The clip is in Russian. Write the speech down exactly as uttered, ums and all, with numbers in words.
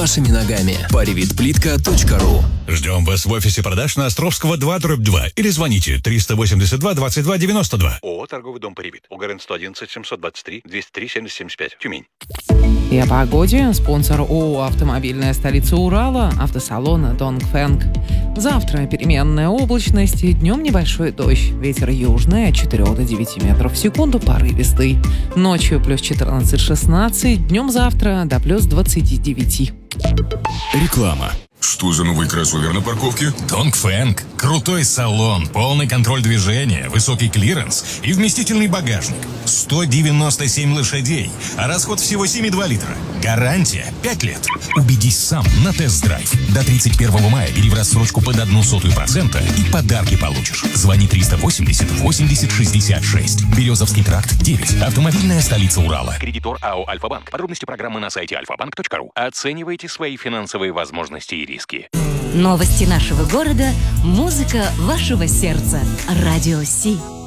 вашими ногами. паривитплитка точка ру. Ждем вас в офисе продаж на Островского два дробь два или звоните триста восемьдесят два двадцать два девяносто два. ООО «Торговый дом Паривит». УГРН сто одиннадцать семьсот двадцать три двести три семьдесят семьдесят пять. Тюмень. И о погоде. Спонсор ООО «Автомобильная столица Урала», автосалона «Донгфэнг». Завтра переменная облачность, днем небольшой дождь. Ветер южный от четырёх до девяти метров в секунду, порывистый. Ночью плюс четырнадцать-шестнадцать, днем завтра до плюс двадцати девяти. Реклама. Что за новый кроссовер на парковке? Донгфэнг. Крутой салон, полный контроль движения, высокий клиренс и вместительный багажник. сто девяносто семь лошадей, а расход всего семь и два литра. Гарантия пять лет. Убедись сам на тест-драйв. До тридцать первого мая бери в рассрочку под одну сотую процента и подарки получишь. Звони триста восемьдесят восемьдесят шестьдесят шесть. Березовский тракт девять. Автомобильная столица Урала. Кредитор АО «Альфа-банк». Подробности программы на сайте альфа банк точка ру. Оценивайте свои финансовые возможности и риски. Новости нашего города, музыка вашего сердца. Радио Си.